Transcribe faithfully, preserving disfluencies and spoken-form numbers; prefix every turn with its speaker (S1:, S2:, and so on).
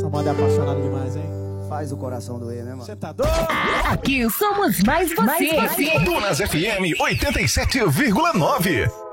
S1: Essa moda é apaixonada demais, hein?
S2: Faz o coração doer, né, mano?
S1: Você tá doido?
S3: Aqui somos mais você.
S4: Dunas F M oitenta e sete vírgula nove.